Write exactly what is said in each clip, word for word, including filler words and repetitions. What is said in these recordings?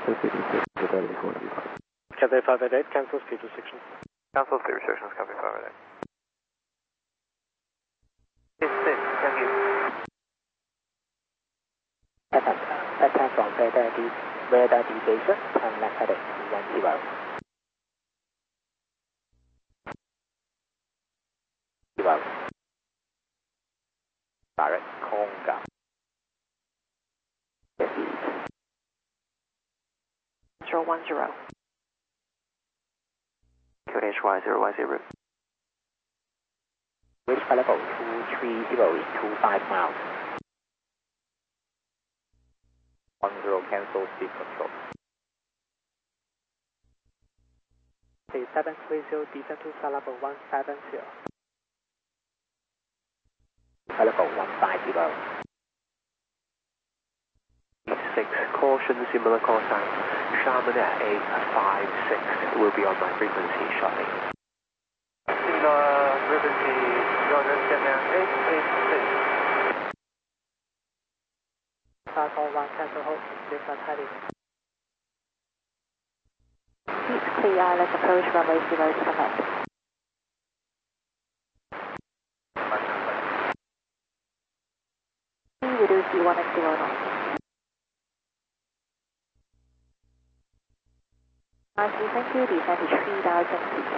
Cathay five eight eight, cancel speed restriction. Cancel speed restrictions, copy five eight eight. six, thank you. Attack from radar, radar deviation, turn left heading two one zero. Zero. Direct Conga. zero one zero. Q H Y zero Y zero. Reach flight level two three zero in two five miles. one zero, cancel speed control. seven three zero, descend to flight level one seven zero. Flight level one five zero. six, caution, similar call sign. Sharman at eight five six will be on my frequency shortly. Similar frequency, Roger, Sharman eight eight six. five four one, cancel hold, different heading. It's clear, let's approach runway zero to the left. We do see one and zero knots. I see, thank you, descend to three thousand feet.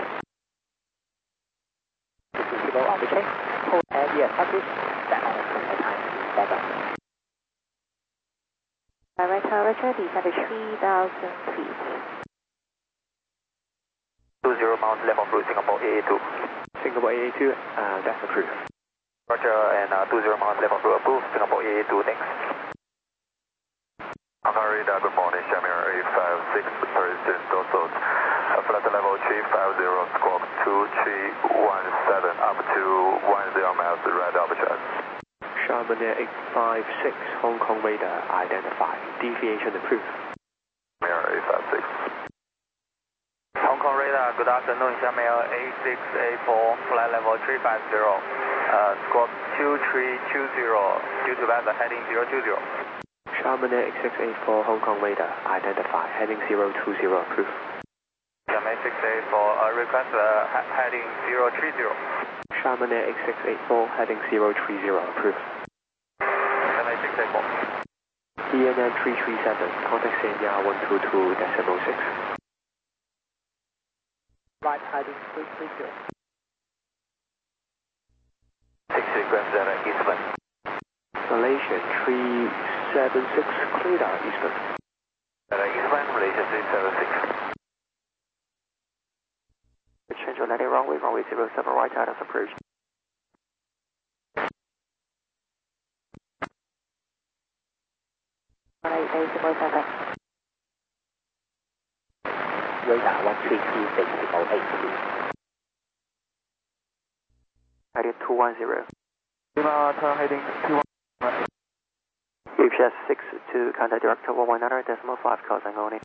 Visible on the chain, hold area established, set on the time, seven. Director Richard, descend to three thousand feet. two zero miles left on route Singapore A A two. Singapore A A two, uh, that's approved. Roger, and uh, two zero miles left on route approved, Singapore A A two, thanks. Hong Radar, good morning, Shamir eight five six, President Dosos. Flight level three five zero, squawk two three one seven, up to one zero miles, red arbitrage. Sharman eight five six, Hong Kong radar identified, deviation approved. Shamir eight five six. Hong Kong radar, good afternoon, Shamir eight six eight four, flight level three five zero, uh, squawk two three two zero, due to that heading zero two zero. Sharman eight six eight four, Hong Kong radar identified, heading zero two zero approved. Sharman eight six eight four, uh, request uh, ha heading zero three zero. Sharman eight six eight four, heading zero three zero approved. Sharman eight six eight four. D N M three three seven, contact C N R one two two decimal six. Right heading three three zero. six request uh, Eastman. Malaysia three seven six, cleared out Eastman. Uh, Eastman, Malaysia three seven six. Change your landing runway, runway zero seven, right side as approach. eight eight zero seven. Radar one three two six zero eight two. Heading two one zero. Lima, turn heading two one. U P S six to contact director one one nine decimal five, causing only.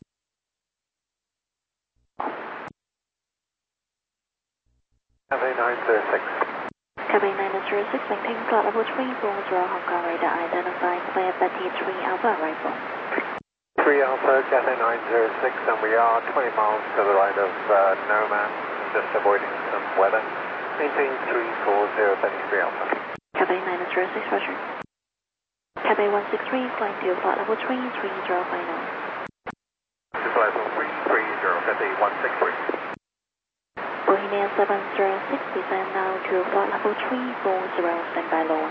Cathay nine zero six. Cathay nine zero six, maintain flight level three four zero, Hong Kong radar identified, clear Betty three Alpha arrival. three Alpha, Cathay nine zero six, and we are twenty miles to the right of uh, Noman, just avoiding some weather. Maintain three four zero, Betty three Alpha. Cathay nine zero six, roger. Cathay one six three, flying to flight level three three zero final. Flight level three three zero, Cathay one six three. Bohemia seven zero six, descend now to flight level three four zero, standby low.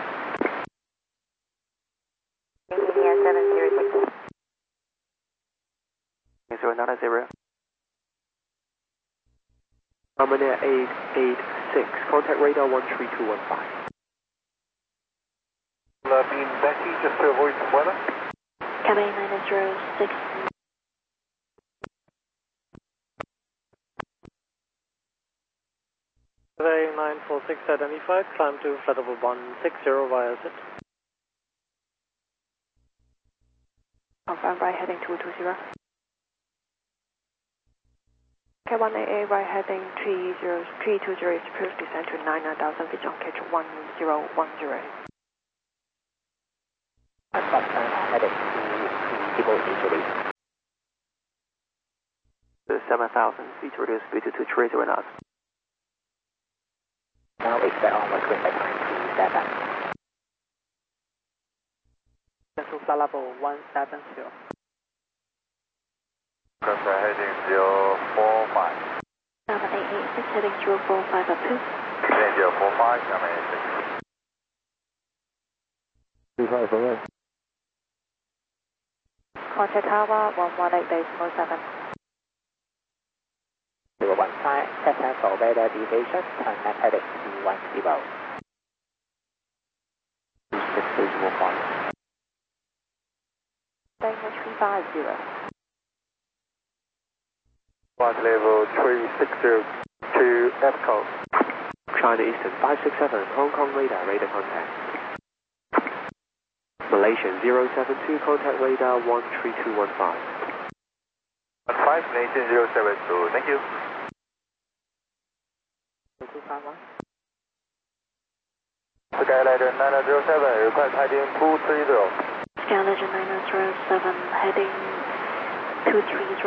Bohemia seven zero six. zero nine zero. Sharman eight eight six, contact radar one three two one five. Uh, being Betty, just to avoid some weather. Cathay nine zero six. Cathay nine four six identified, climb to flight level one six zero via Z. Confirm right heading two two zero. K one A A right heading three zero three two zero is approved, descend to nine thousand feet on catch one zero one zero. Heading to two people initially. seven thousand feet, reduce speed to two three zero knots. Now expect onward wind at nine two seven. Cancel flight level one seven zero. Crossfire heading zero four five. seven eight eight six heading zero four five up two. Heading zero four five, Xiamen eight six. two five for me. Contact Tower one one eight decimal seven. zero one five, set time for radar deviation, turn left heading two one zero. two six decimal point. Danish three five zero. Flight level three six zero to F code. China Eastern five six seven, Hong Kong radar, radar contact. Malaysian zero seven two, contact radar one three two one five. five Malaysian zero seven two, thank you. two five one. Skylighter nine zero seven, request heading two three zero. Skylighter nine zero seven heading two three zero.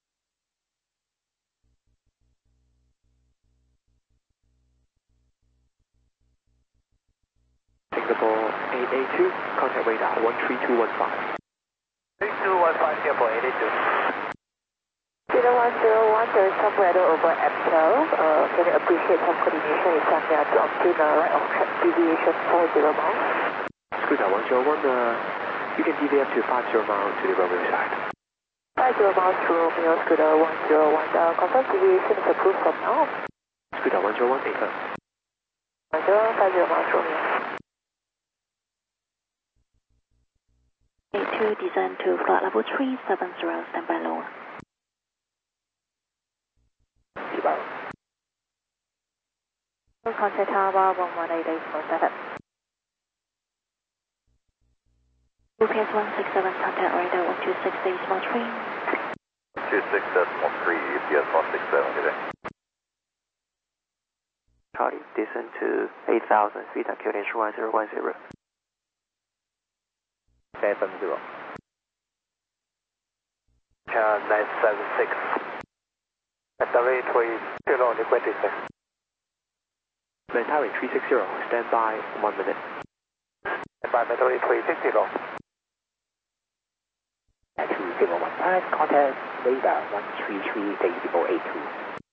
Singapore eight eight two, contact radar one three two one five. three two one five, Singapore eight eight two. zero one zero one, there is some weather over M twelve. Uh, can you appreciate some coordination with some to obtain a right of track deviation four zero miles? Scooter one zero one, uh, you can deviate up to five zero miles to the Romeo side. five zero miles to Romeo, Scooter one zero one. Uh, confirm deviation is approved from now. Scooter one zero one, confirm. one zero five zero miles Romeo. eight two, descend to flight level three seven zero, standby lower. Zero. Contact Tower one one eight decimal seven. U P S one six seven, contact radar one two six decimal three. two six decimal three, U P S one six seven, good day. Charlie, descend to eight thousand feet, altitude one zero one zero. seven zero. China nine seven six. Mentari three zero, liquid descent. Mentari three six zero, stand by one minute. Stand by Mentari three six zero. two zero one five, contact radar one three three decimal eight two.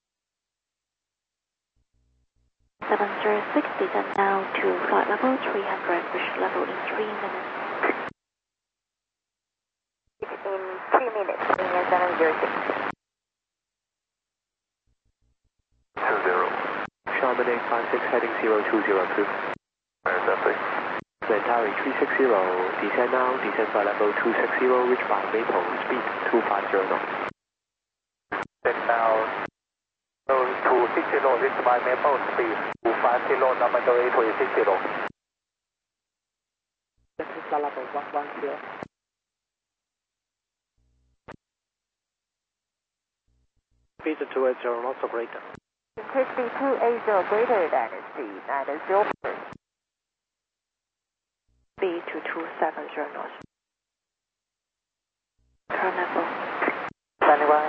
seven zero six, descend now to flight level three hundred, reach level in three minutes. In three minutes, in seven zero six. two zero. Xiamen eight five six, heading zero two zero, approved. Where is that, please? Mentari three six zero, descend now, descend flight level two six zero, reach by Maple, speed two five zero knots. Then now, two six zero, reach by Maple, speed two five zero, number three three six zero. Cancel flight level one one zero. Speed to two eight zero knots or greater. Increase speed two eight zero greater than speed nine zero. Speed to two seven zero knots. Turn level. Standing by.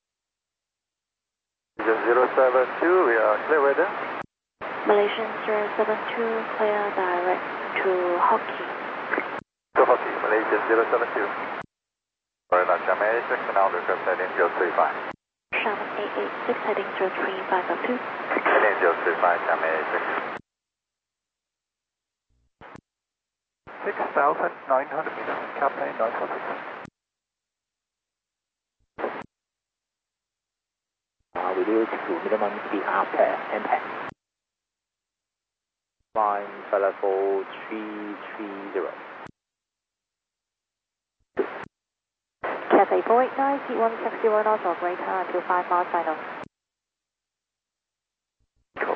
zero seven two, we are clear weather. Malaysian zero seven two, clear direct to Hockey. To Hockey, Malaysian zero seven two. Alright, now Xiamen eight six, now request heading zero three five. Xiamen eight eight six, heading zero three five up two. Heading zero three five, Xiamen eight six. six thousand nine hundred meters, Captain nine four six. Uh, reduce to minimum speed after impact. Climb flight level three three zero. Cathay four eight nine, seat one six zero knots or greater until five miles final. Cool.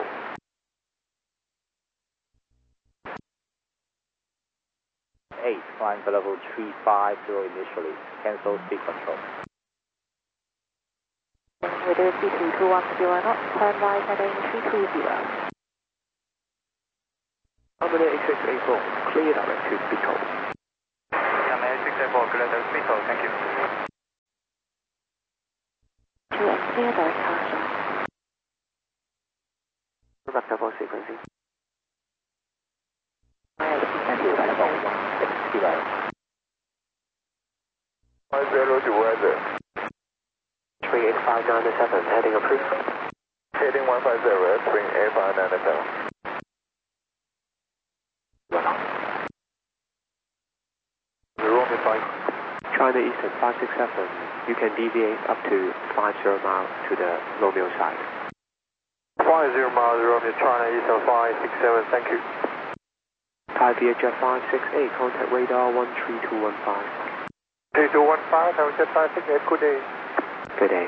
eight, climb flight level three five zero initially. Cancel speed control. Reduce speed to two one zero knots, turn right heading three two zero. Xiamen eight six eight four, clear direct to Bicol. Xiamen eight six eight four, clear to Bicol, thank you. two clear direct taxi. Back double sequencing. Descend to level one six zero. One zero to weather. three eight five nine seven, heading approved. Heading one five zero, spring eight five nine seven. Romeo five. China Eastern five six seven, you can deviate up to five zero miles to the Romeo side. five zero miles, Romeo, China Eastern five six seven, thank you. Taipei Jet five six eight, contact radar one three two one five. three two one five, Taipei Jet five six eight, good day. Good day.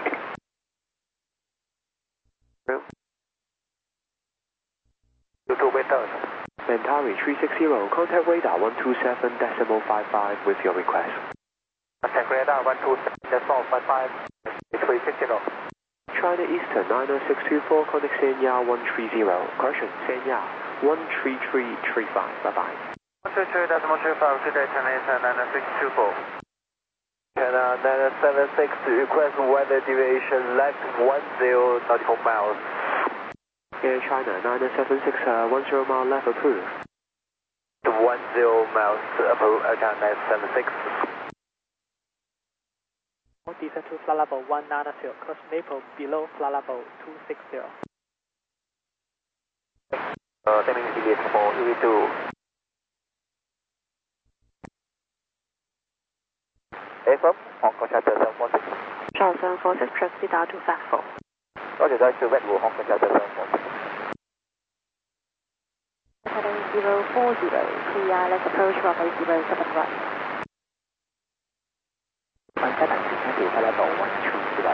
two two Mentari. Mentari three six zero, contact radar one two seven decimal five five with your request. Contact radar one two seven decimal five five, three six zero. China Eastern nine oh six two four, contact Sanya one three zero. Correction, Sanya one three three three five. Bye bye. one two three decimal three five, good day, China Eastern nine oh six two four. China nine seven six, request weather deviation left one zero nautical miles. Air China nine seven six, uh, one zero mile left approved. one zero miles above China nine seven six. Descend to flight level one nine zero, cross Maple below flight level two six zero. Uh, ten minutes delay for E V two. Affirm, Hong Kong Charter seven four six. Charter seven four six, proceed out to Fat four. Roger, that's to Redwood, Hong Kong Charter seven four six. Heading zero four zero, clear, let's approach runway zero seven right. One seven, descend to level one three zero.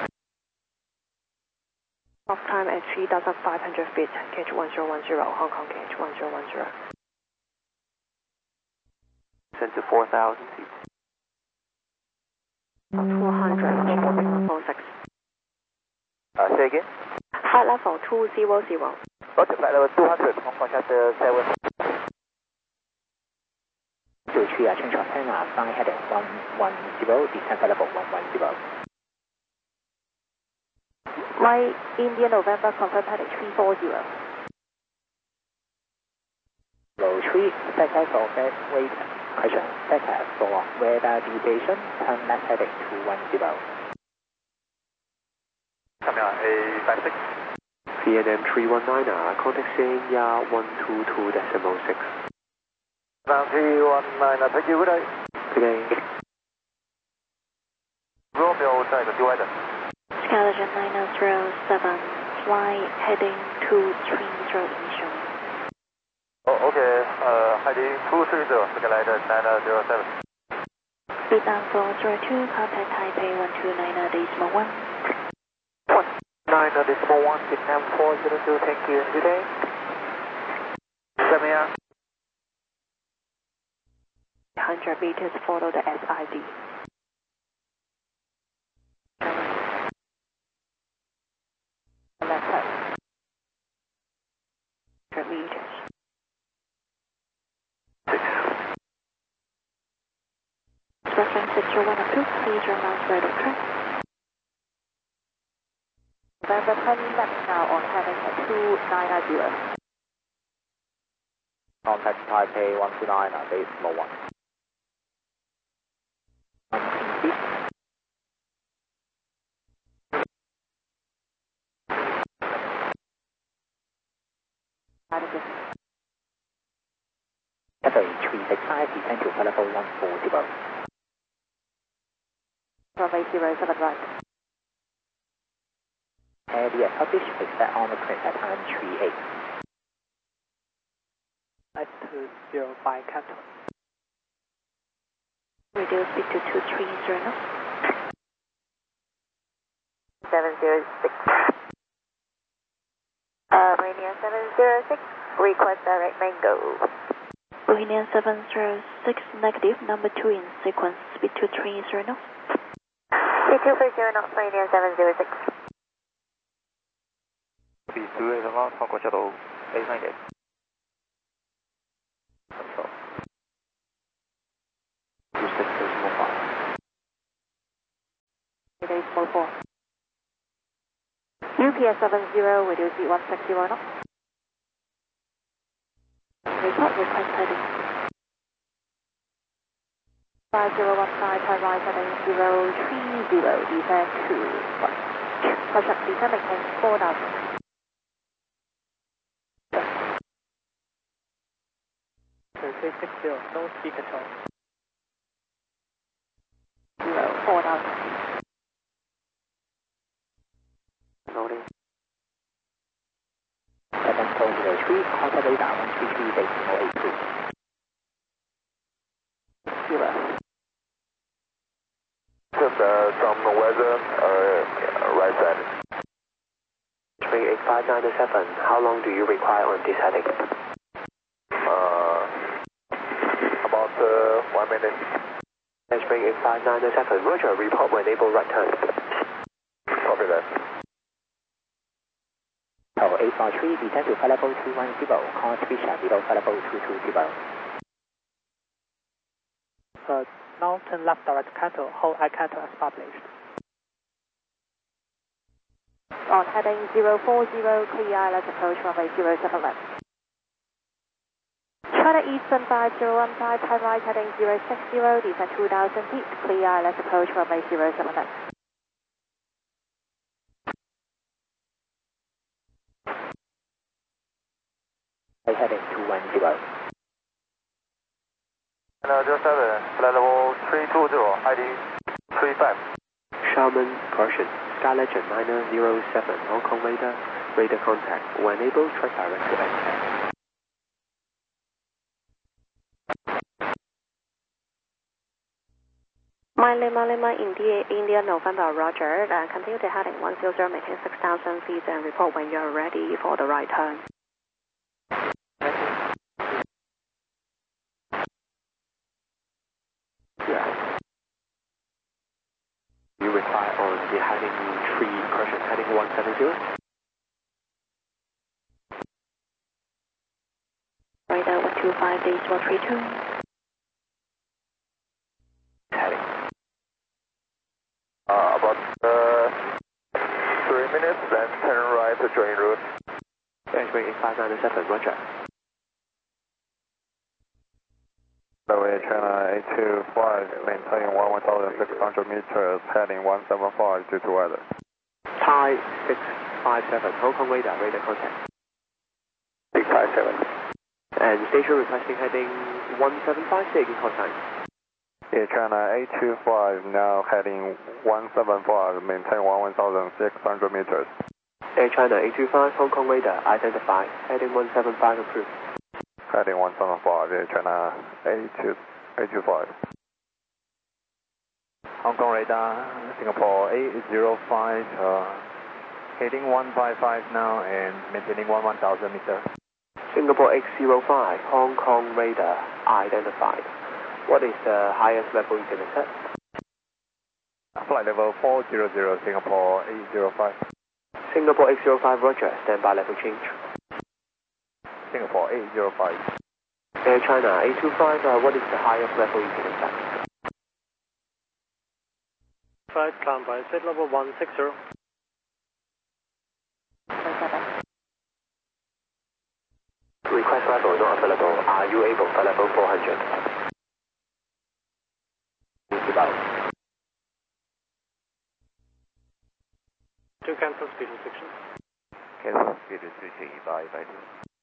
Off time at three thousand five hundred feet, gauge one zero one zero, Hong Kong gauge one zero one zero. Send to four thousand feet. two hundred, four six. Uh, say again? Flight level two zero zero. Roger, flight level two hundred, Hong Kong Charter seven. To three, change of antenna, fly heading one one zero, descend to level one one zero. Light India November, confirm heading three four zero. Low three, set for bed, wait, question, set for weather deviation, turn left heading two one zero. Coming on, A five six. V N M three one nine, uh, contact Sanya one two two decimal six. Round three one nine, thank you, good day. Good day. Romeo, China, do weather. Skyline nine zero seven, fly heading two three zero initial. Oh, okay, uh, heading two three zero, Skyline nine zero seven. Speed down four zero two, contact Taipei one two nine decimal one. nine decimal one, Vietnam four zero two, thank you, good day. Samia. one hundred meters, follow the S I D. Left side. one hundred meters. Reference six zero one approved, please run out right of track. November twenty left now on heading at two nine zero. Contact Taipei one two nine, decimal one. Cathay three six five, descend to level one four zero. Runway zero seven right. Area published, expect on the print at time three eight. Nice to zero five Captain. Reduce speed to two three zero knots. seven zero six. Uh, Meridian seven zero six, request direct mango. Meridian seven zero six, negative, number two in sequence, speed two three zero knots. Speed two three zero knots, Meridian seven zero six. Speed two eight knots, Hong Kong Shuttle eight nine eight. Control. two six decimal five. Decimal four. U P S seven zero, reduce speed one six zero knots. Report request heading. five zero one five, turn right heading zero three zero, descend to one. Caution, descend maintain four thousand. three six zero, no speed control. Zero, four thousand. Loading. seven four zero three, contact radar one three three, decimal eight two. Zero. Just uh, some weather, uh, right side. Spring eight five nine seven, how long do you require on this heading? Uh, about uh, one minute. Spring eight five nine seven, Roger, report when able right turn. Copy that. Tower eight four three, descend to flight level two one zero, call Trisha below flight level two two zero. Uh, now turn left direct canto, hold I canto as published. On heading zero four zero, clear, let's approach runway zero seven left. China Eastern five zero one five, turn right heading zero six zero, descend two thousand feet, clear, let's approach runway zero seven left. Heading two one zero. And uh, just seven, flight level three two zero, I D three five. Sharman, caution, Sky Legend nine zero seven, Hong Kong radar, radar contact. When able, track direct to N ten. Lima Lima India, India November, Roger. Uh, continue to heading one zero zero, maintain six thousand feet and report when you are ready for the right turn. Yeah. You require on the heading three, correction, heading one seven zero. Radar one two five, days one three two. Heading. Uh, about uh, three minutes, then turn right to join route. Spring eight five nine seven, Roger. Runway China eight two five, maintain one thousand six hundred meters, heading one seven five due to weather. Thai six five seven, Hong Kong radar, radar contact. six five seven. And station requesting heading one seven five six, call sign. Yeah, China eight two five, now heading one seven five, maintain one thousand six hundred meters. Air China eight two five, Hong Kong radar, identified, heading one seven five approved. Heading one seven five, Air China eight two five. Hong Kong radar, Singapore eight zero five, uh, heading one five five now and maintaining one one thousand meters. Singapore eight zero five, Hong Kong radar, identified. What is the highest level you can accept? Flight level four zero zero, Singapore eight zero five. Singapore eight zero five, Roger, standby level change. Singapore eight zero five. Air China eight two five, uh, what is the highest level you can accept? Flight climb by set level one six zero. Request level not available. Are you able for level four hundred? To cancel speed restriction. Cancel speed restriction by by two.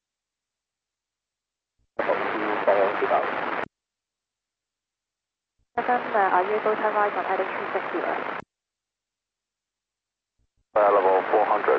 Seven, uh, are you able to turn right on heading three six zero? Uh, level four hundred.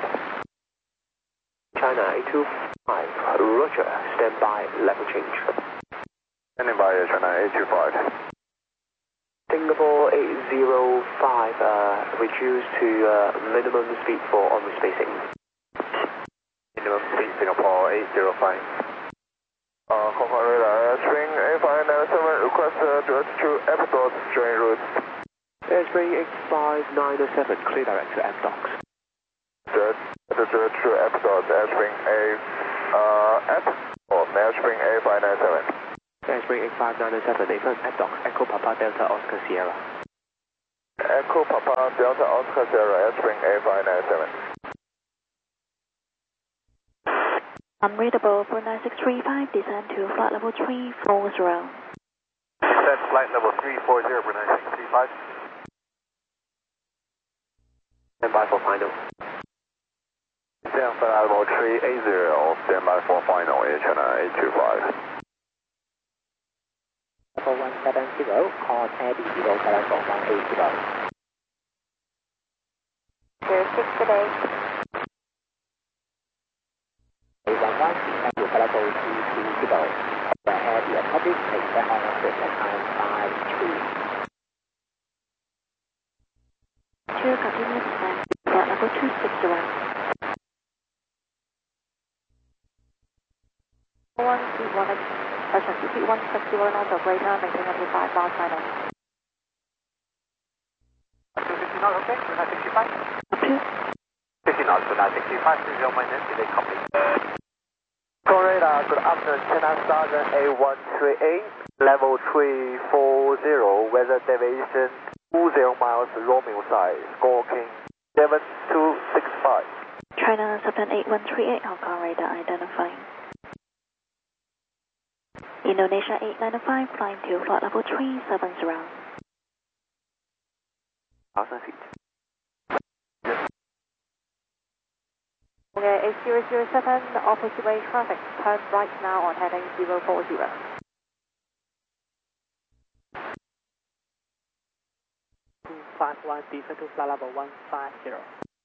China eight two five, Roger, standby level change. Standing by Air China eight two five. Singapore eight zero five, uh, reduced to uh, minimum speed for on-way spacing. Minimum speed Singapore eight zero five. Uh, Hong Kong radar, Spring eight five nine seven, request uh, direct to Epidot join route. Spring eight five nine seven, clear direct to M docks. Direct, direct to Epidot, Spring eight, uh, F, or Spring eight five nine seven. Spring eight five nine seven, affirm M docks, Echo Papa Delta Oscar Sierra. Echo Papa Delta Oscar Sierra, Spring eight five nine seven. Unreadable, Brunei six three five, descend to flight level three four zero. Descend flight level three four zero, Brunei six three five. Stand by for final. Descend flight level three eight zero, stand by for final, Air China eight two five. Level one seven zero, call Eddie zero seven four one eight zero. zero six today. eight one one, descend to level two two zero. The Eddie public, extend on the time five three. To continue descent, flight level two six zero. one three one, question C P one six zero, and also greater, maintain until five miles final. two fifty knots, okay, Brunei six three five. Up to fifty knots, Brunei six three five, three zero minus, delay complete. Radar, good afternoon, China Southern A one three eight, level three four zero, weather deviation two zero miles, Romeo side, squawking seven two six five. China Southern eight one three eight, Hong Kong radar identifying. Indonesia eight nine five, flying to flight level three seven zero. one thousand feet. Okay, eight zero zero seven, opposite way traffic, turn right now on heading zero four zero. two five one, descend to flight level one five zero.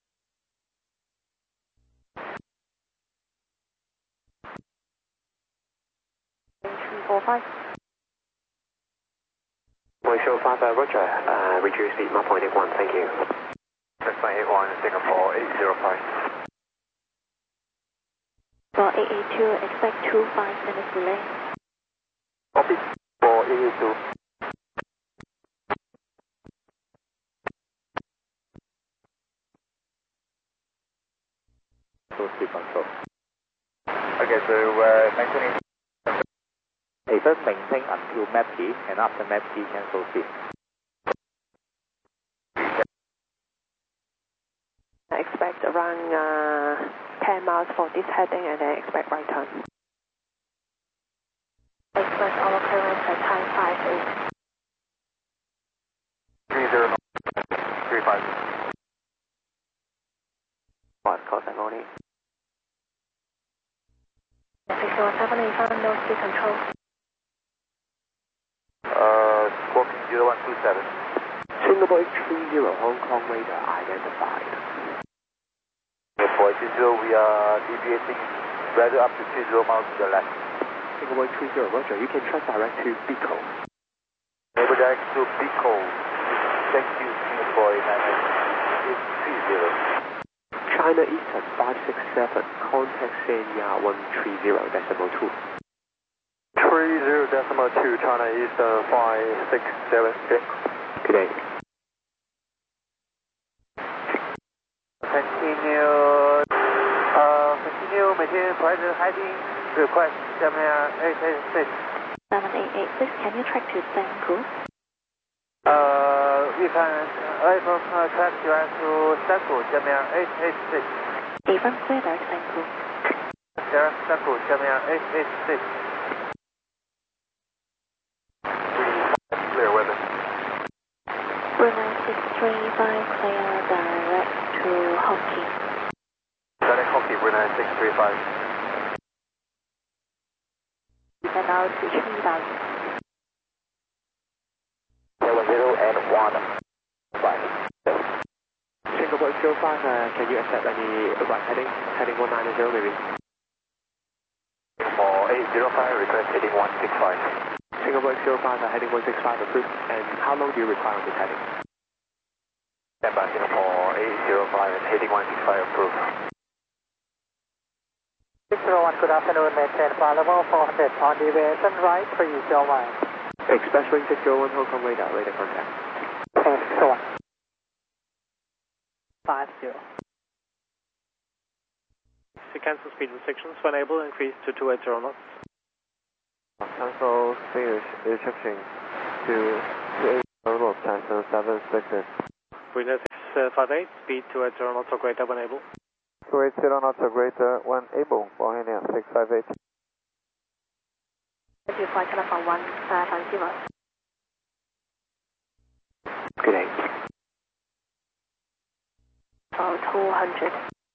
three four five. Show five, uh, Roger, uh, reduce speed one point eight one, thank you. six point eight one, Singapore eight zero five. For eight eight two, expect two five minutes delay. Copy, for eight eight two. Speed control. Okay, so uh, maintaining. First maintain until map T, and after map T, cancel speed. Expect around uh, ten miles for this heading and then expect right turn. Expect our clearance at time five eight. three zero three five. One, call ceremony. six one seven eight five, no speed control. Uh, squawking zero one two seven. Singapore eight three zero, Hong Kong radar identified. For eight zero, we are deviating rather up to three zero miles to the left. Singapore eight three zero, Roger, you can track direct to Bicol. Neighbor direct to Bicol. Thank you, Singapore eight three zero. China Eastern five six seven, contact Sanya one three zero decimal two. three zero decimal two, China Eastern five six seven six. Good day. Continue, uh, continue, maintain present heading, request seven eight eight six. seven eight eight six, can you track to Senku? Uh, we can able uh, track direct to Senku, seven eight eight six. Even clear direct Senku. Direct Senku, seven eight eight six. Clear weather. Brunei six three five, clear direct to Hockey. Direct Hockey, Brunei six three five. Descend now to three thousand. Zero zero and one. Five. Singapore zero five, uh, can you accept any right heading? Heading one nine zero maybe? For eight zero five, request heading one six five. Singapore zero five, uh, heading one six five approved. And how long do you require on this heading? Stand by Singapore eight zero five and heading one six five approved. six zero one, good afternoon, maintain flight level four hundred on deviation right three zero one. Expressway six zero one, Hong Kong radar, radar contact. six zero one. five zero. To cancel speed restrictions, when able, increase to two eight zero knots. Cancel speed restriction to two eight zero knots, cancel seven six. Brunei six five eight, speed two eight zero knots or greater when able. two eight zero knots or greater when able, Bohemia six five eight. Thank you, flight telephone one five zero. Good day. Oh, two hundred.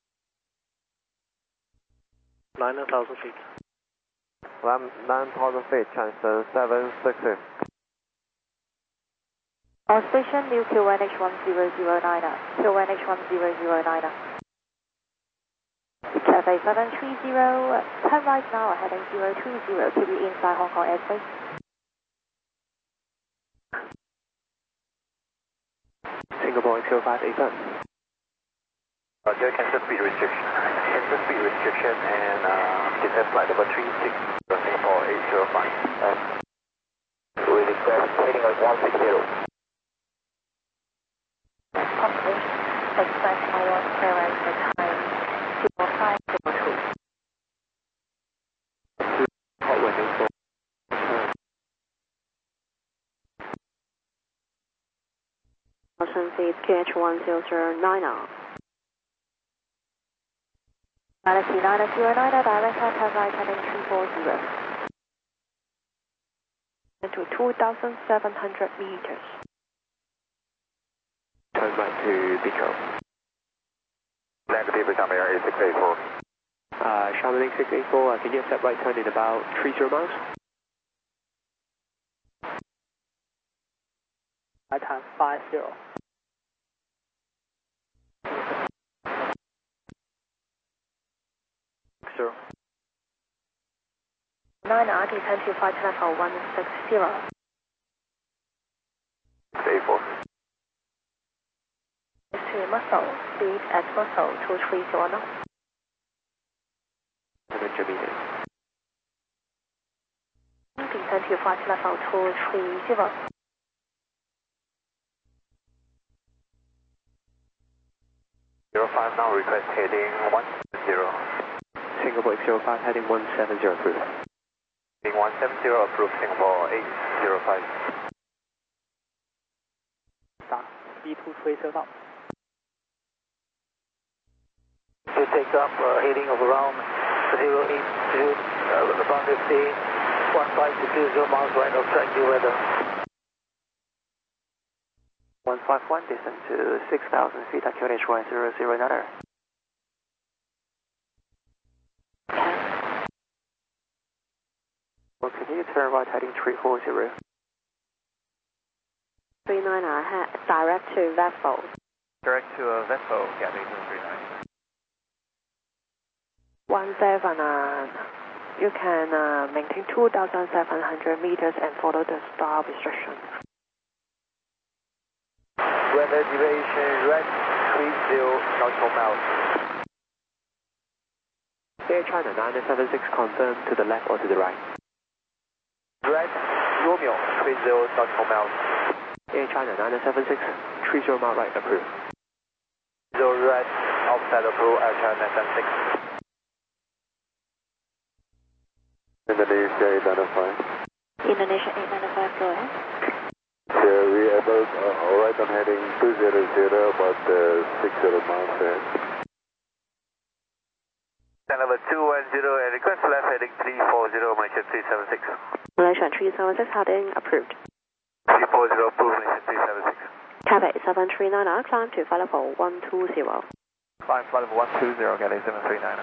nine thousand feet. nine thousand feet, chance seven six zero. All station, new Q one H one zero zero nine, Q one H one zero zero nine. Cathay seven three zero, turn right now, heading zero two zero, keep you inside Hong Kong airspace. Singapore zero five eight seven. Roger, cancel speed restriction. Cancel speed restriction and uh, descend flight number three six zero Singapore eight zero five. Uh, we request heading of one six zero. Confirmation, express our clearance for time zero five zero two. Hot window four. Thousand feet, Q H one zero zero nine. Galaxy nine zero nine, direct contact right heading three four zero. Into two thousand seven hundred meters. Turn right to Pico. Negative, Chameir eight six eight four. Uh, Chamonix six eight four, uh, can you accept right turn in about three zero miles? I time five zero. Zero. nine R, descend to flight level one six zero. eight four. To Muscle, speed at Muscle two three zero knots. seven hundred meters. Descend to flight level two three zero. zero five now, request heading one zero. Singapore zero five, heading one seven zero approved. Heading one seven zero approved, Singapore eight zero five. Start, speed two three zero knots. To take up uh, heading of around zero eight two, uh, about fifty, one five to two zero miles right of track, due weather. one five one, descend to six thousand feet at Q H one zero zero nine. Well, continue turn right heading three four zero. three nine R, direct to Vessel. Direct to a vessel, Cathay seven three nine. one seven, uh, you can uh, maintain two thousand seven hundred meters and follow the star restriction. Weather deviation right three zero nautical miles. Air China nine seven six, confirm to the left or to the right. Right, Romeo three zero nautical miles. Air China nine seven six, three zero mile right approved. Zero right, outside approved, Air China nine seven six. Indonesia eight nine five. Indonesia eight nine five, go ahead. Yeah, we about uh, alright on heading two zero zero, about uh, six zero miles ahead. Number two one zero and request left heading three four zero, Malaysia three seven six. Malaysia three seven six, heading approved. three four zero approved, Malaysia three seven six. Cathay seven three nine, climb to flight level one two zero. Climb flight level one two zero, Cathay seven three nine.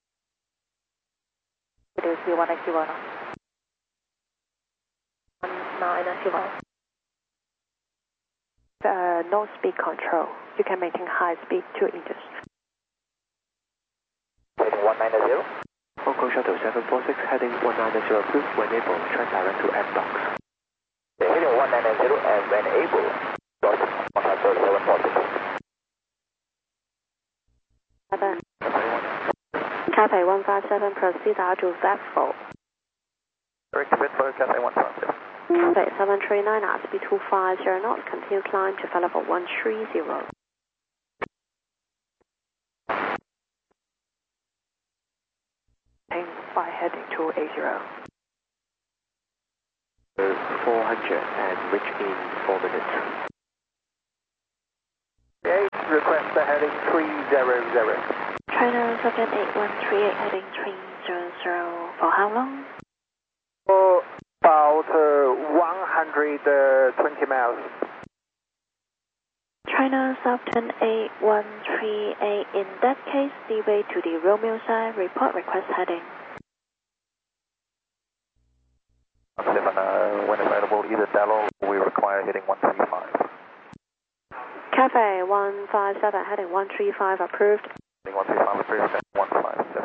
It is Q one X zero. one nine zero. Uh, no speed control. You can maintain high speed two inches. Heading one nine zero. Hong Kong Shuttle seven four six, heading one nine zero approved, when able, try direct to F docks. Heading one nine zero and when able, dot one nine zero seven four six. Cathay one five seven, proceed out to Vessel. Direct to Bedford, Cathay one five seven. Cathay seven three nine, speed two five zero knots, continue climb to flight level one three zero. By heading two eight zero. four hundred and reach in four minutes. Okay, request the heading three zero zero. China seven eight one three eight heading three zero zero. For how long? For about uh, one hundred twenty miles. China Southern eight one three eight. In that case, leeway to the Romeo side. Report request heading. seven, uh, when available, either Dello, we require heading one three five. Cafe one five seven, heading one three five, approved. Heading one three five, approved, one five seven.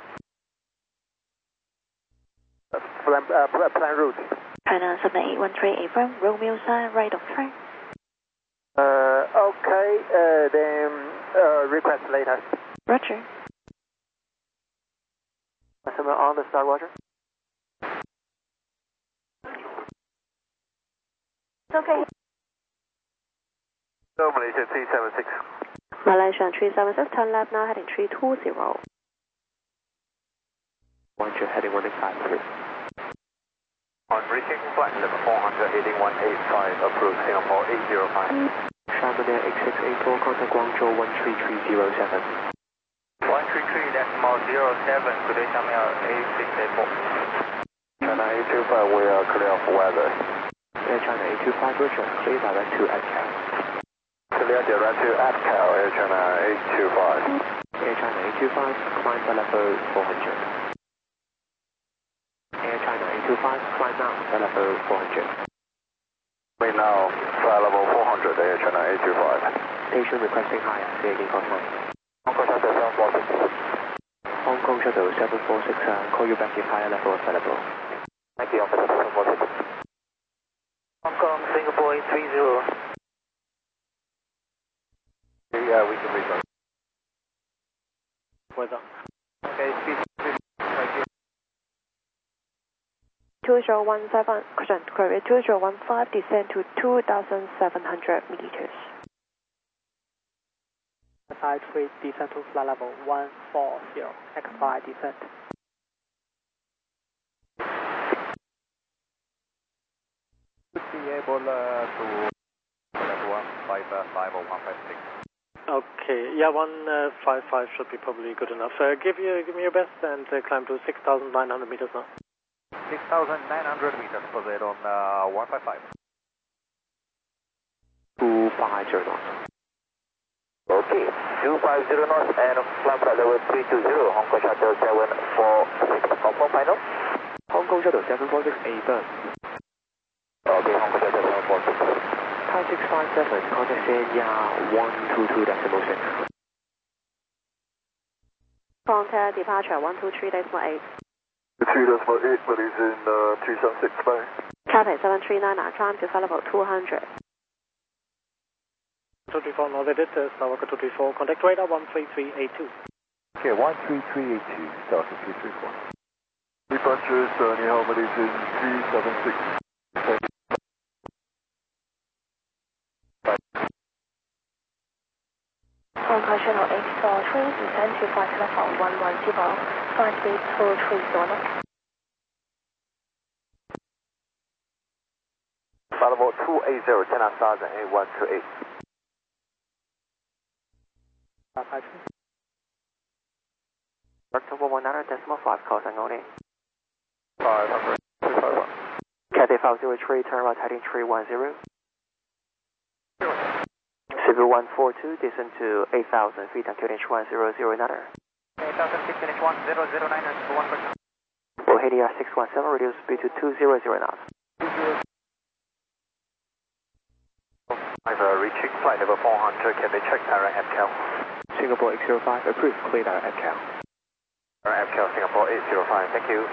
Plan, uh, plan, plan route. China seven eight one three eight from Romeo side, right of track. Uh, okay, uh, then uh, request later. Roger. Customer on the start, Roger. Okay. So Malaysia three seven six. Malaysian three seven six, turn left now, heading three two zero. One two, heading one eight five three. On reaching flight level four hundred, heading one eight five, approved, Singapore eight zero five. Shamania X six eight four, contact Guangzhou one three three zero seven. one three three decimal zero seven, good day, Shamania A six eight four. China eight two five, we are clear of weather. Air China eight two five, Roger, clear direct to A D C A L. Clear direct to A D C A L, Air China eight two five. Air China eight two five, climb for level four hundred. Air China eight two five, climb now for level four hundred. We now fly level four hundred, Air China eight two five. Station requesting higher, say again for time. Hong Kong Shuttle seven four six. Hong Kong Shuttle seven four six, uh, call you back if higher level available. Thank you, Officer seven four six. Hong Kong, Singapore eight three zero. Yeah, we can reach out. Weather. Okay, speed, speed, right here. two zero one seven, question, query two zero one five, descend to two thousand seven hundred meters. Side three, descend to flight level one four zero, X five descent. Should be able uh, to level one five five or one five six. Okay, yeah, one five five should be probably good enough. Uh, give you, give me your best and uh, climb to six thousand nine hundred meters now. six thousand nine hundred meters, proceed on uh, one five five. two five zero knots. Okay, two five zero knots and climb flight level three two zero, Hong Kong Shuttle seven four six, confirm final. Hong Kong Shuttle seven four six, A burn. Okay, Hong Kong Shuttle seven four six. Thai six five seven, contact Sanya one two two decimal six. Frontier departure one two three decimal eight. three decimal eight, but he's in uh, three seven six, bye. Cathay seven three nine, now climb to flight level two hundred. two three four, noted, uh, Starwalker two three four, contact radar one three three eight two. Okay, one three three eight two, Delta three three four. Departure, uh, Nihao Malaysian three seven six. Hong Kong Shuttle eight four three, descend to flight level one one zero, flight speed two three zero knots. Flight level two eight zero, ten thousand eight one two eight. October one nine decimal five, call sign only. five hundred, two five one. Cathay five zero three, turn right heading three one zero. Civil one four two, descend to eight thousand feet on Q N H one zero zero nine. eight thousand feet, Q N H one zero zero nine, one percent. Bohemia six one seven, reduce speed to two hundred knots. I'm uh, reaching flight level four hundred, can they check direct A D C A L? Singapore X zero five, approved, clear direct A D C A L. Direct A D C A L, Singapore eight zero five, thank you.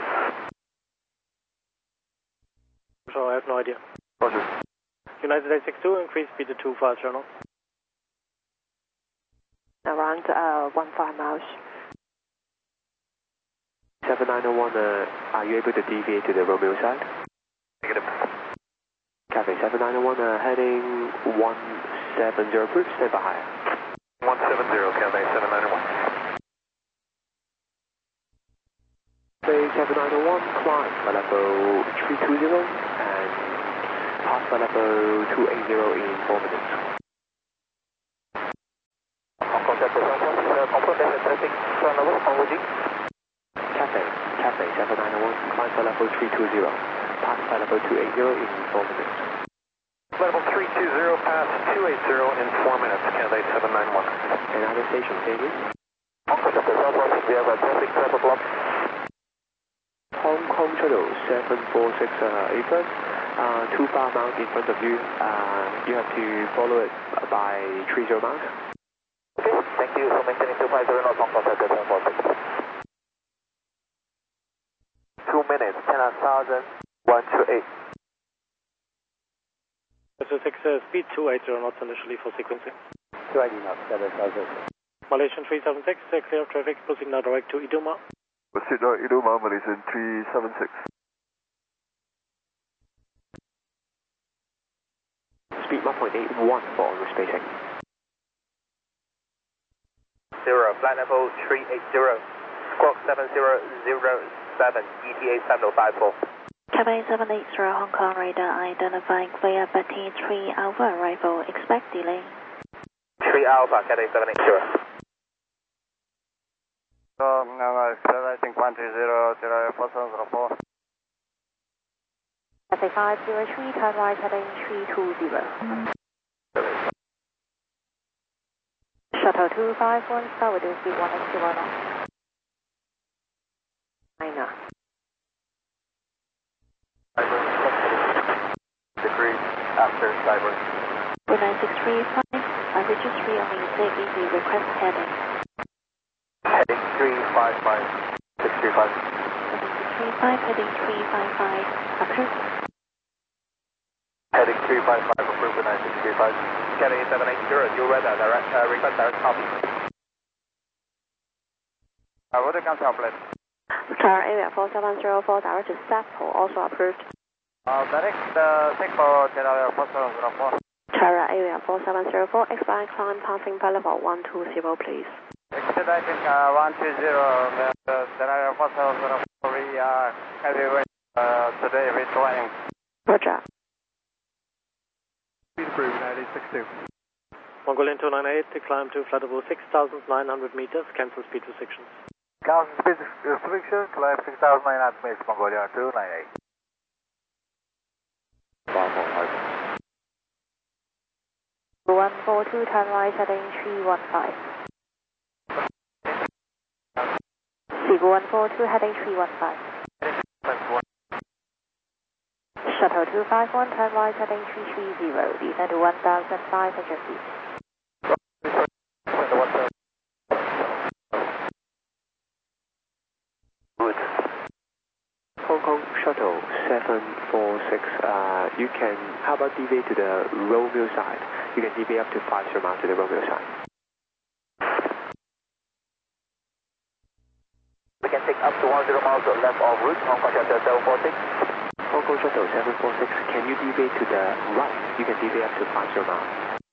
So I have no idea. Roger. United eight six two, increase speed to two five zero knots. Around uh, one five miles. seven nine zero one, uh, are you able to deviate to the Romeo side? Negative. Cathay seven nine zero one, uh, heading one seven zero, approved, stand by higher. one seven zero, Cathay seven nine one. Cathay seven nine zero one, climb for level three two zero and pass for level two eight zero in four minutes. Hong Kong Shuttle seven four six. uh, confirm that's a traffic flight level for O G. Cathay, Cathay seven nine one, climb for level three two zero. Pass flight level two eighty in four minutes. Level three two zero, pass two eighty in four minutes, Cathay seven nine one. Another station, David. Hong Kong Shuttle South four six, we have a traffic twelve o'clock. Hong Kong Shuttle seven four six uh, apron. Uh, two bar mount in front of you. Uh, you have to follow it by three zero mount. Okay, thank you. So maintaining two five zero knots, Hong Kong Shuttle seven four six. Two minutes, ten thousand, one two eight. two six, uh, speed two eighty knots initially for sequencing. two eighty knots, seven thousand. Malaysian three seven six, uh, clear of traffic, proceed now direct to Iduma. Proceed now Iduma, Malaysian three seven six. Speed one point eight one for on spacing. Zero, flight level three eighty, squawk seven zero zero seven, E T A seven oh five four. Cathay seven eight zero Hong Kong radar identifying clear Betty three Alpha arrival, expect delay. three Alpha, Cathay seven eight zero. So, now I'm accelerating one two zero, zero four seven zero four. Cathay five zero three, turn right heading three two zero. Shuttle two five one, start with speed one eight zero knots. China. Degree after cyber. one nine six three five, I registry on mistake easy request heading. Heading three five five, six three five. six three five, heading three five five, approved. Heading three five five, approved with nine six three five. Cathay seven eight zero, you radar, direct, uh, request direct copy. Uh, what do you cancel, please? Tower area four seven zero four, direct to Staple, also approved. Uh, direct uh, six for General four seven zero four. Tower area four seven zero four, expect climb passing by level one two zero, please. Expediting uh, one two zero, uh, General four seven zero four, we are heavyweight uh, today, we're flying. Roger. Speed approved, nine eight six two. Mongolian two nine eight, to climb to flight level six thousand nine hundred meters, cancel speed restrictions. Cancel speed restriction, climb six thousand nine hundred meters, Mongolia two nine eight. one four two, turn right heading three one five. Seagull one four two, heading three one five. Shuttle two five one, turn right heading three three zero, descend to one thousand five hundred feet. Good. Hong Kong Shuttle seven four six, uh, you can, how about deviate to the Romeo side? You can deviate up to five zero miles to the Romeo side. We can take up to one zero miles left of route, Hong Kong Shuttle seven four six. Hong Kong Shuttle seven four six, can you deviate to the right? You can deviate up to five zero miles.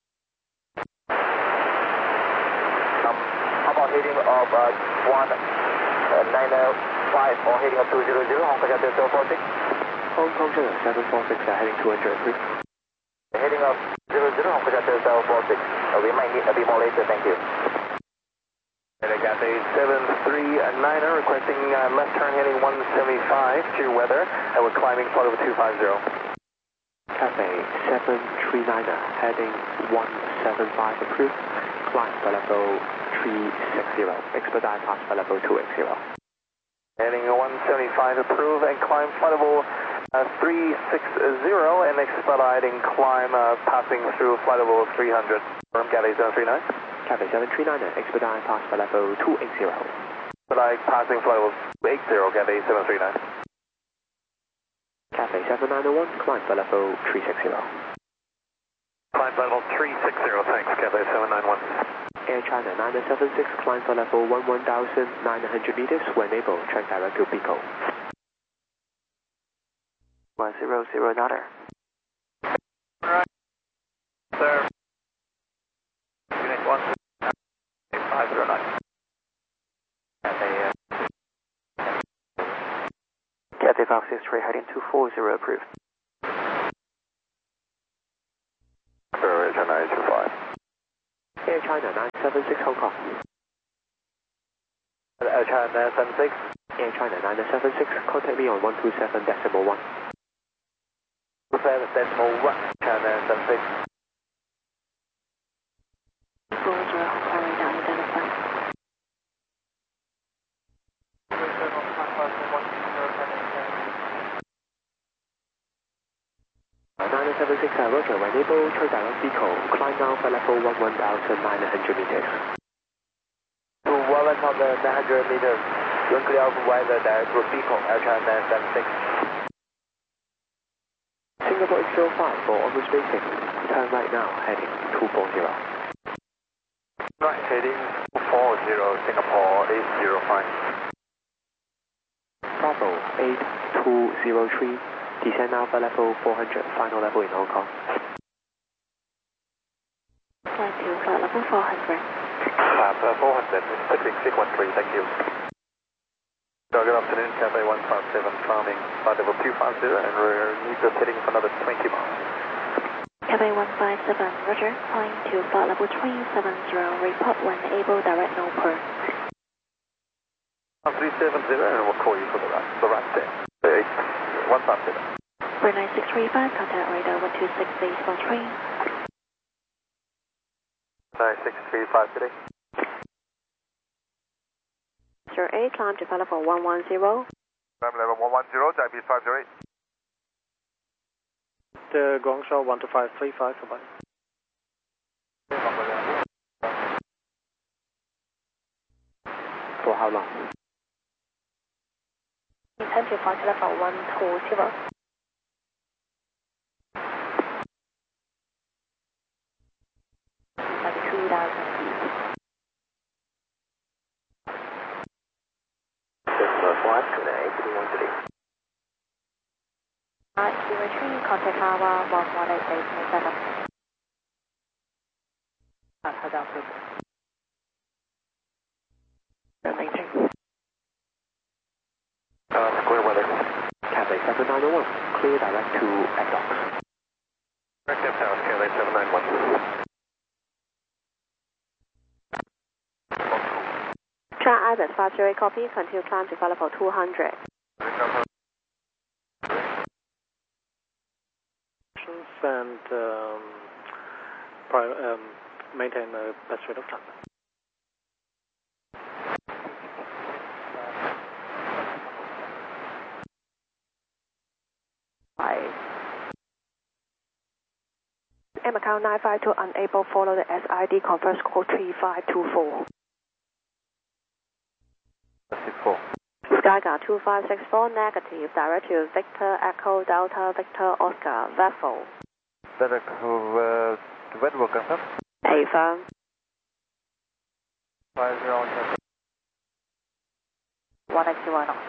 Um, how about heading of uh, one nine five or heading of two zero zero, Hong Kong Shuttle seven four six? Hong Kong Shuttle seven four six are heading two hundred three. Heading of zero zero, Hong Kong Shuttle seven four six. Uh, we might need a bit more later, thank you. Cathay seven three niner requesting uh, left turn heading one seventy-five to weather, and we're climbing flight over two five zero. Cathay seven three niner heading one seven five approved. Climb for level three six zero. Expedite past for level two eight zero. Heading one seventy-five approved and climb flight level uh, three six zero and expediting climb uh, passing through flight level three hundred from Cathay seven three nine. Cathay seven three niner, expedite past for level two eight zero. Expedite passing flight level two eighty, Cathay seven three nine. Cathay seven nine one, climb for level three six zero. Climb flight level three six zero, thanks, Cathay seven nine one. Air China nine seven six, climb for level one one thousand nine hundred meters, when able, track direct to Pico. one zero zero nutter. Right, sir. Unit one five zero nine. Cathay, uh, Cathay five six three heading two four zero approved. Air China eight two five. Air China nine seven six Hong Kong. Air China seven six. Air China nine seven six, contact me on one two seven decimal one. two seven decimal one, China seven six. Roger, radar identified. nine seven six, uh, Roger, when able, trade direct vehicle, climb now for level one one thousand nine hundred meters. To one thousand nine hundred meters, you're clear of weather direct route vehicle, Air China seven six. Singapore X zero five for on spacing, turn right now, heading two four zero. Right, heading two four zero, Singapore eight zero five. Bravo eight two zero three, descend now for level four hundred, final level in Hong Kong. Climb to flight level four hundred. Flight four hundred, switching sequence three, thank you. So good afternoon, Cafe one five seven, climbing flight level two five zero and we're meters heading for another twenty miles. Cafe one five seven, Roger, climb to flight level three seven zero, report when able, direct no per. three seven zero and we'll call you for the right, the right step. eight one five seven. Brunei nine six three five, contact radar one two six eight four three. nine six three five today. zero eight, climb to flight level one one zero. Climb level one one zero, Taipei five zero eight. The Guangzhou one two five three five, goodbye. For how long? Intend to flight level one two zero. At two thousand feet. Flight today, three one three. Flight zero three, contact tower one one eight eight seven. 啊，它这样会。 Maintain. Uh, square weather. Cathay seven nine one, clear direct to F docks. Direct F Tower, Cathay seven nine one. Chart Ibis five zero eight, copy, continue climb to flight level two hundred. And um, pri- um, maintain the best rate of climb. M account nine five two unable, follow the S I D, converse code three five two four. six four. Skygar two five six four, negative, direct to Victor Echo Delta Victor Oscar, vessel. Better uh, when will confirm? A firm. five zero one eight zero knots.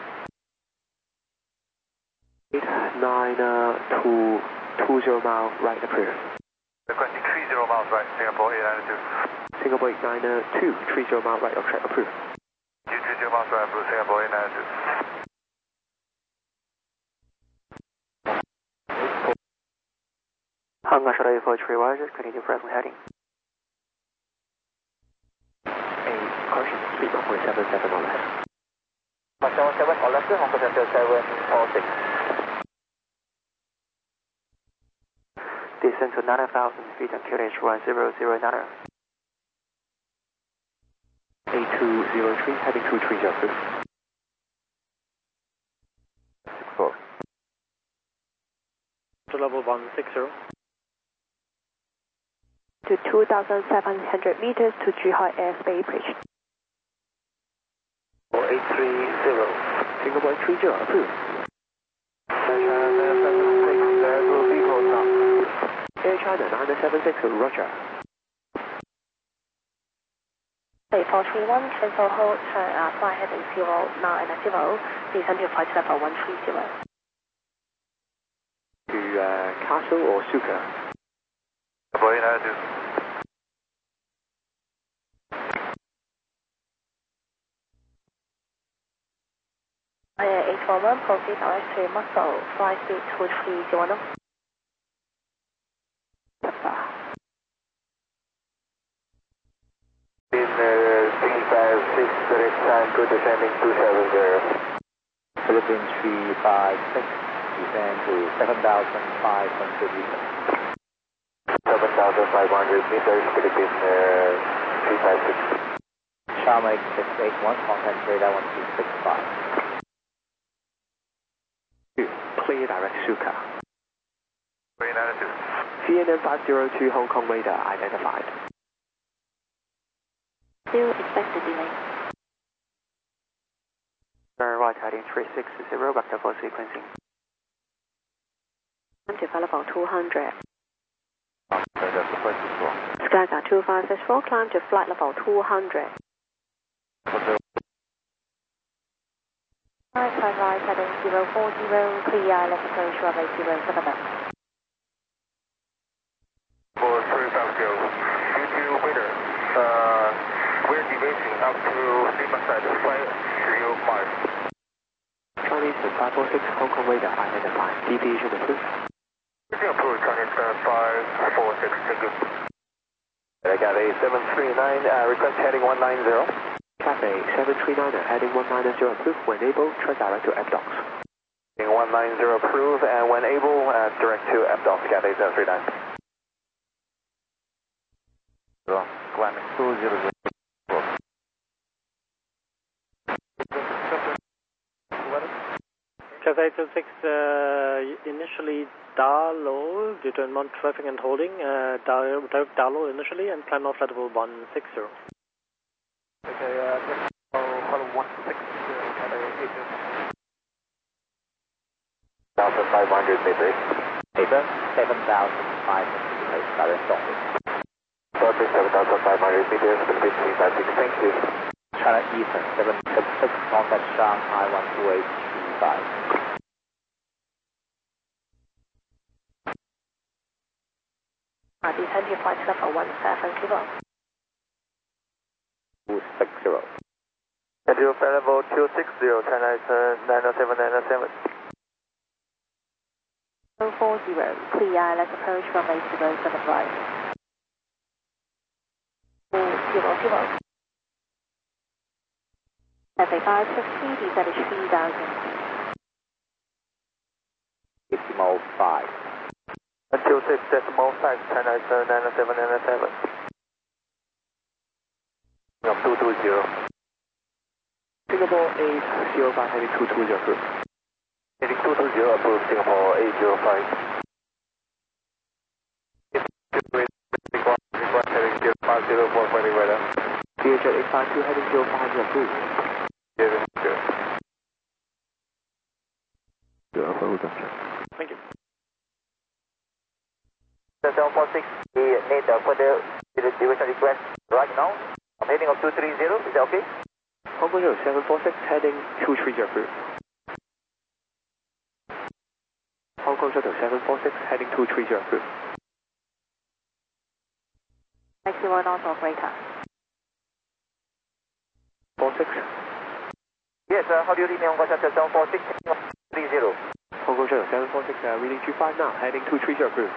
nine two two zero mile right approved. Requesting three zero miles right, Singapore eight nine two. Singapore eight nine two, three zero mile right of track approved. three zero miles right, Blue Singapore eight nine two. Hangar Shuttle eight four three, Roger, continue present heading. A caution, speed one point seven seven or less. seven seven or less, Hong Kong Center seven four six. Descend to nine thousand feet on Q H one zero zero nine. A two zero three, heading two three zero. six four. To level one six zero. To two thousand seven hundred meters to Zhuhai Airspace Bridge. four eight three zero. Singapore three zero approved. Air China nine seven six, Roger. eight four three one, cancel hold, turn, uh, fly heading zero nine zero, descend to flight level one three zero. To uh, Castle or Suka? Singapore eight nine two. eight four one, proceed direct to Muscle, flight speed two three zero knots. In uh, three five six six, direct time, go descending two seven zero. Philippine three five six, descend to seven thousand five hundred meters. seven thousand five hundred meters, Philippine uh, three five six. Sharma six eight one, contact radar one two six five. Clear direct Suka. Clear direct. V N M five zero two Hong Kong radar identified. Still expected delay. Turn right heading three six zero, vector for sequencing. Climb to flight level two hundred. Skygar two five six four, climb to flight level two hundred. Right, turn right heading zero four zero, clear, let's approach runway zero seven nine. For three five zero, due to weather, uh, we're deviating up to Lima side five zero five. Chinese five four six Hong Kong radar identified. Deviation approved. Approved, Chinese five four six, thank you. I got a seven three nine, uh, request heading one nine zero. Cathay seven three nine heading one nine zero approved. When able, try direct to F docks. one nine zero approved, and when able, uh, direct to F docks, Cathay seven three nine. Climbing two zero zero. Cathay two six, uh, initially down low due to amount traffic and holding, uh, down, direct down low initially and climb off level one six zero. Okay, uh, level one six zero, Cathay eight zero. one thousand five hundred meters. Paper, seven thousand five hundred meters, direct downwind. Sorry, seven thousand five hundred meters, Philippine three five six, thank you. China Eastern seven six six, contact Shanghai one two eight three five. Uh, descend to flight level one seven kilo. two six zero. Schedule flight level two six zero, China is uh, nine oh seven, nine oh seven. zero four zero, clear, let's approach runway zero seven five. Zero zero. Cathay five sixty, descend to three thousand. Decimal five. Until six decimal five, China is uh, nine oh seven, nine oh seven. two two zero. Singapore eight zero five heading two two zero approved. Heading two two zero approved, Singapore eight zero five. Request heading zero five zero four for the weather. V H eight five two heading zero five zero approved. Yes, good. Thank you. seven four six, we need uh, further deviation request right now. I'm heading of two three zero, is that okay? Hong Kong Zero seven four six heading two three zero approved. Hong Kong Shuttle seven four six heading two three zero approved. Taxi one out of radar. four six. Yes, uh, how do you read me Hong Kong Shuttle seven four six three zero? Hong Kong Shuttle seven four six, uh, reading two five now, heading two three zero approved.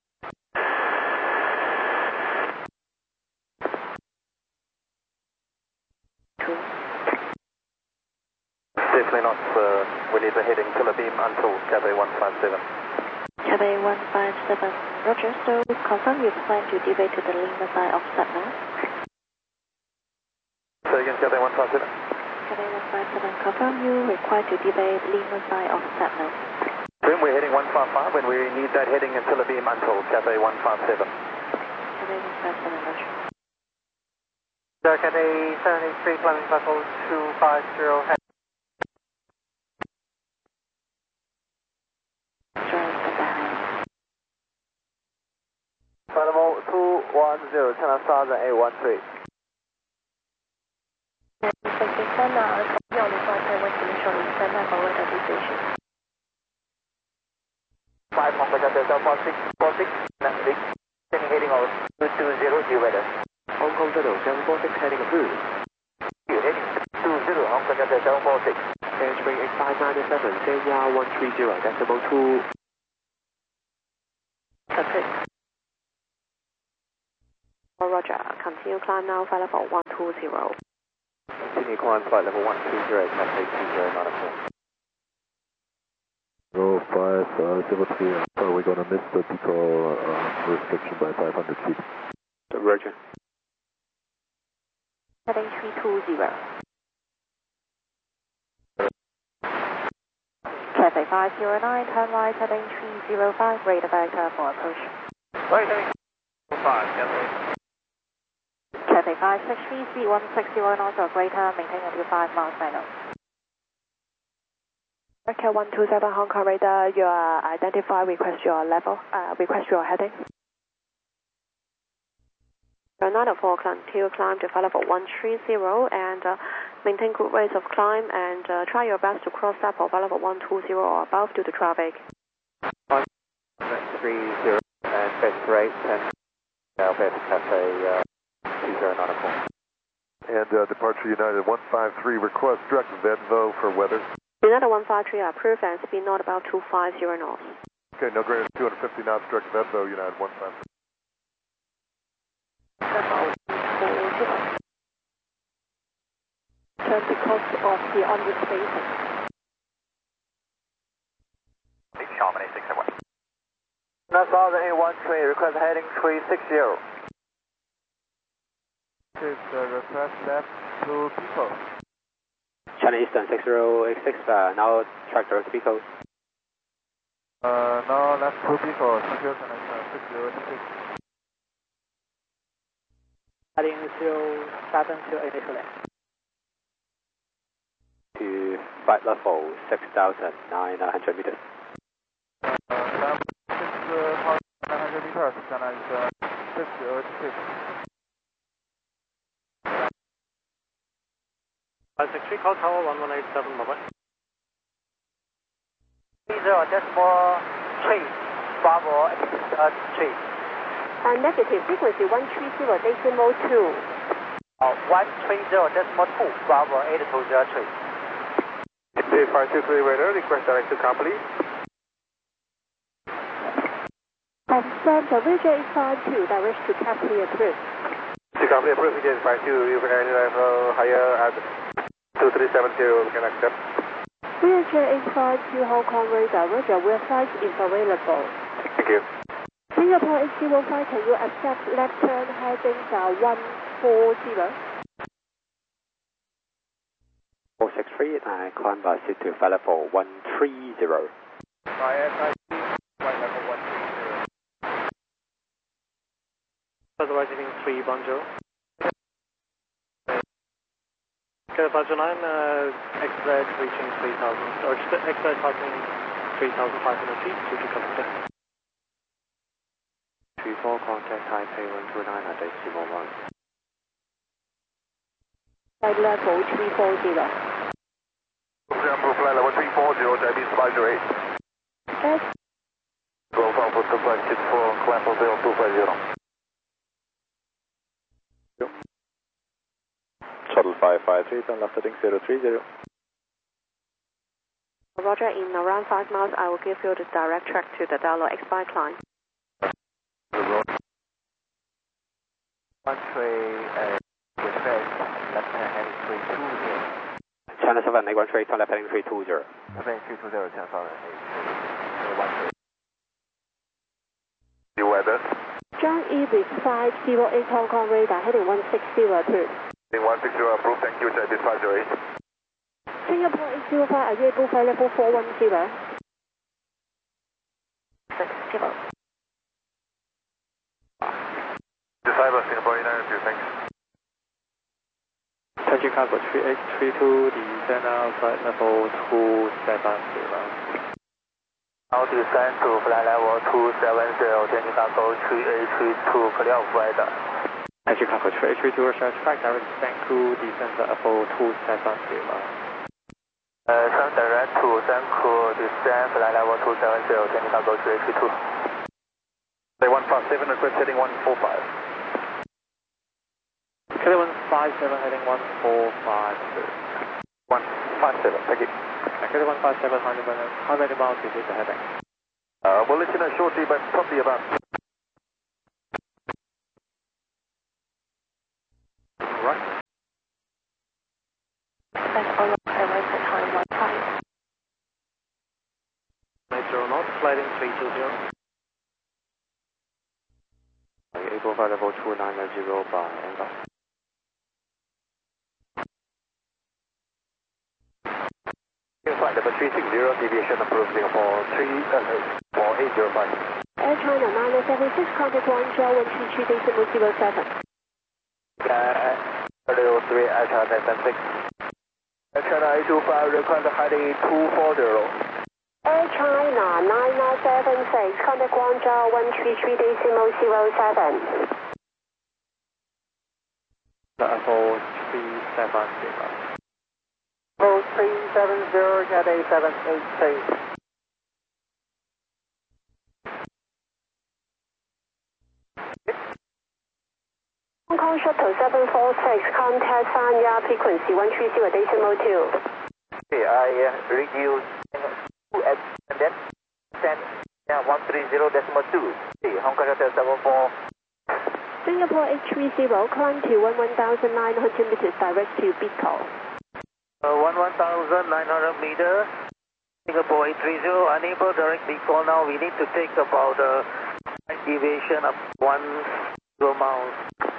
Definitely not, uh, we need a heading Philippine until Cathay one five seven. Cathay one five seven, roger, so confirm you plan to deviate to the Lima side of Satnam. Say again, Cathay one five seven. Cathay one five seven, confirm you require to deviate Lima side of Satnam. When we're heading one five five, when we need that heading in Philippine until Cathay one five seven. Cathay one five seven, roger. Cathay seven eight three, climbing level two five zero. Level two one zero, China Southern eight one three. Station now, on the flight level initially stand by for weather deviation. five Hong Kong Shuttle seven four six four six, sending heading of two two zero, due weather. Hong Kong Shuttle seven four six heading approved. Heading two zero, Hong Kong Shuttle seven four six. Entering eight five nine seven, Sanya one three zero, decimal two. Approved. Oh, roger, continue climb now, flight level one two zero. Continue climb flight level one two zero, Cathay two zero nine four. Oh, five, uh, zero three, so we're going to miss the decal uh, restriction by five hundred feet. Roger. Heading three two zero. Cathay five zero nine, turn right, heading three zero five, radar vector for approach. Right, heading five, Cathay. Cathay five six three, speed one sixty knots or greater, maintain until five miles by now. Okay, one two seven Hong Kong radar, you are identified, request your level, uh, request your heading. Your nine oh four continue climb to flight level one three zero and uh, maintain good rates of climb and uh, try your best to cross that for flight level one two zero or above due to traffic. one three zero and best rate and now best Cathay uh, two zero nine four. And uh, departure United one five three, request direct Venvo for weather. United one five three approved and speed not about two five zero knots. Okay, no greater than two hundred fifty knots, direct Venvo, United one five three. Turn because of the onward space. Charmony six oh one. nine thousand eight one three, request heading three six zero. This uh, request left to people. China Eastern six zero eight six, uh, now track direct Pico. Uh, now left to people, secure China Eastern six zero eight six. Heading zero seven two initially. To flight level six thousand nine hundred meters. Uh, climb six thousand nine hundred meters, China Eastern six zero eight six. five six three, call tower one one eight seven, bye bye. three zero decimal three, Bravo uh, three. Uh, negative frequency one three zero decimal two. Uh, one three zero decimal two, Bravo eight two zero three. five two three radar, request direct to car, please. And center, Vision eight five two, direct to Capri approved. To Capri approved, again five two, you can air level higher at two three seven zero, we can accept. Vision eight five two, Hong Kong radar, Roger, where flight is available. Thank you. Singapore eight zero five, can you accept left turn headings are one four zero? four six three, and climb by seat to flight level one three zero. My S I T, flight level one three zero. Otherwise, heading three one zero. Okay, departure nine, uh, X Z reaching three thousand, or X Z passing three thousand five hundred feet, due to traffic. three four, contact Taipei one two nine at decimal one. Flight level three four zero. Flight level three four zero, Chinese five zero eight. Okay. Golf Alpha two five six four, climb for zero two five zero. Shuttle five five three, turn left heading zero three zero. Roger, in around five miles, I will give you the direct track to the Dallo X-By climb. one three, uh, request left hand heading three two zero. China seven eight one three, turn left heading three two zero. Heading three two zero, ten thousand eight one three. You weather? John Ibis five zero eight, Hong Kong radar, heading one six zero approved. one six zero approved, thank you, Chinese five zero eight. Singapore eight zero five, available flight level four one zero. six zero. Cyber Singapore United, thanks. Taxi cargo three eight three two, descend now flight level two seven zero. Now descend to flight level two seven zero, Taxi cargo three eight three two, clear of weather. Taxi cargo three eight three two, Roger, track direct Thanku, descend level two seven zero. Uh, send direct to Thanku, descend flight level two seven zero, Taxi cargo three eight three two. Say one five seven, request heading one four five. K one five seven, heading one four five. one five seven, thank you. K one five seven, how many, how many miles is it heading? Uh, we'll let you know shortly, but probably about... Right. sliding three two zero. Able flight level two nine zero by Angle. Flight level three six zero, deviation approved Singapore three four eight zero five. Air China nine seven six, contact Guangzhou one three three decimal zero seven. Uh, three Air China nine seven six. Air China eight two five, request heading two four zero. Air China nine seven six, contact Guangzhou one three three decimal zero seven. Level three seven zero. Level three seven zero, get a seven eight six. Hong Kong Shuttle seven four six, contact Sanya frequency one three zero decimal two. Okay, I uh, read you two and then send yeah, one three zero decimal two. Okay, Hong Kong Shuttle seven four. Singapore eight three zero, climb to one one thousand nine hundred meters direct to Bicol. Uh, one one thousand nine hundred meters. Singapore eight three zero, unable direct Bicol now. We need to take about a uh, deviation of one zero miles.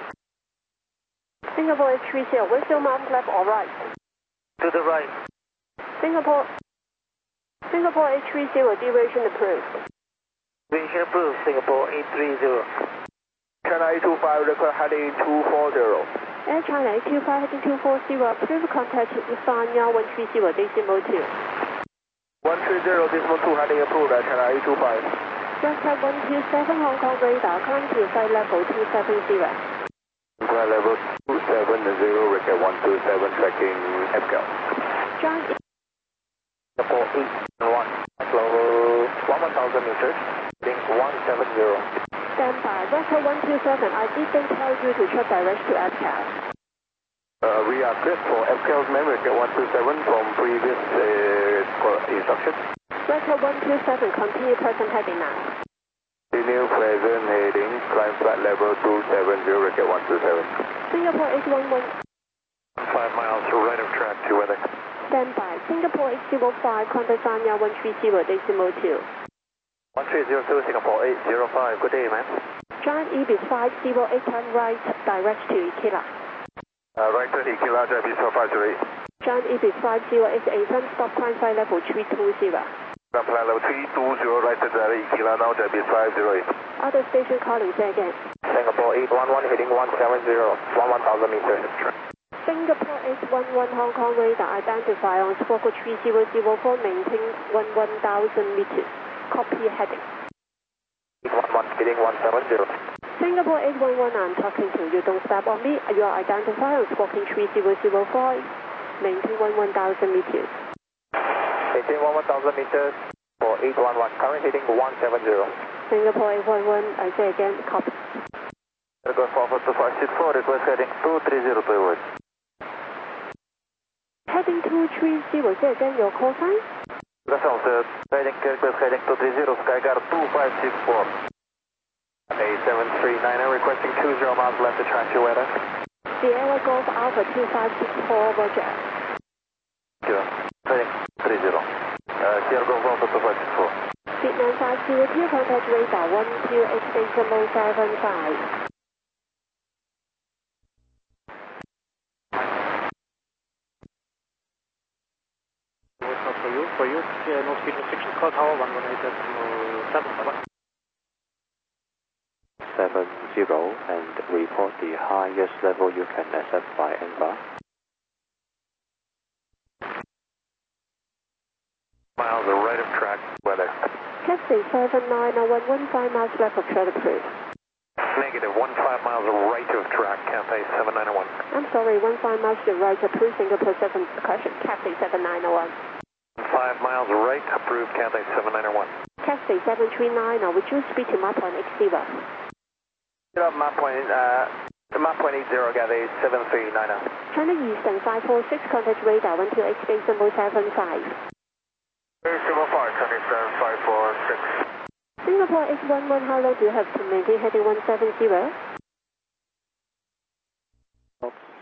Singapore eight three zero, where's your mount left or right? To the right. Singapore Singapore eight three zero, deviation approved. Deviation approved, Singapore eight three zero. China eight two five, request heading two four zero. Air China eight two five, heading two four zero, approved, contact Sanya one three zero decimal two. one three zero decimal two, heading approved, Air China eight two five. Just have one two seven Hong Kong radar, climb to flight level two seven zero. Flight level two seven zero, record one two seven, tracking F G A L. John Singapore eight one, level one thousand meters, link one seven zero. Stand by, record one two seven, I didn't tell you to check direct to F C A L. Uh, we are cleared for F G A L's name, record one two seven from previous uh, instruction. Record one two seven, continue present heading now. Continue present heading, climb flight level two seven zero, record one two seven. Singapore eight one one. Five miles to right of track to weather. Stand by, Singapore eight zero five, contact Sanya one three zero decimal two. one three zero two, Singapore eight zero five, good day, man. Giant Ibis five zero eight, turn right, direct to Ikela. Uh, right to Ikela, J B five zero eight. Giant Ibis five zero eight eight, turn stop, climb flight level three two zero. Flight level three two zero, right to Ikela, now J B five zero eight. Other station calling, say again. Singapore eight one one, heading one seven zero, one one thousand meters. Singapore eight one one, Hong Kong radar, identify on squawk three zero zero four, maintain one one thousand meters. Copy heading. eight one one, heading one seven zero. Singapore eight one one, I'm talking to you. Don't step on me. You are identified on squawk three zero zero four, maintain one one thousand meters. Maintain one one thousand meters for eight one one, current heading one seven zero. Singapore eight one one, I say again, copy. Request forward to five six four, request heading two three zero to avoid. Heading two three zero, say again your call sign? That's all, sir. Heading, request heading two three zero, Skyguard two five six four. A seven three nine, requesting two zero miles left to track your weather. Sierra Golf Alpha two five six four, roger. Sure. Heading three zero. Uh, Sierra Golf Alpha two five six four. Speed nine five zero two, contact radar one two eight decimal seven five. For you, for you, uh, no speed restriction, call tower one one eight decimal seven. seven zero and report the highest level you can accept by N bar. Miles are right of track, weather. Taxi seven nine one one, five miles left of track approved. Negative, one five miles right of track, Cathay seven nine one. I'm sorry, one five miles to the right, approved, Singapore seven, correction, Taxi seven nine one. Five miles right, approved, Cathay seven nine one. Taxi seven three nine, would you speak to map on X zero? Map point, uh, map point eight zero, Cathay seven three nine. China Eastern five four six, contact radar one two eight decimal seven five. Singapore five, China Eastern five four six. Singapore eight one one, how long do you have to maintain heading one seven zero? Oops.